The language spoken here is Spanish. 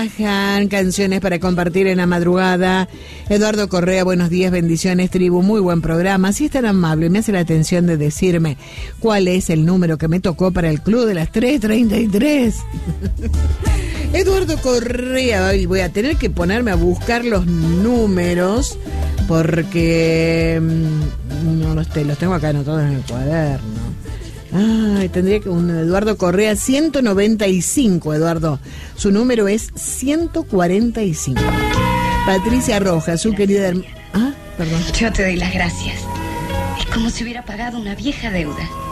Canciones para compartir en la madrugada. Eduardo Correa, buenos días, bendiciones, tribu, muy buen programa. Si es tan amable, me hace la atención de decirme cuál es el número que me tocó para el club de las 3:33. Eduardo Correa, voy a tener que ponerme a buscar los números porque no los tengo acá anotados en el cuaderno. Ay, tendría que un Eduardo Correa 195, Eduardo. Su número es 145. Patricia Rojas, su querida hermana. Perdón. Yo te doy las gracias. Es como si hubiera pagado una vieja deuda.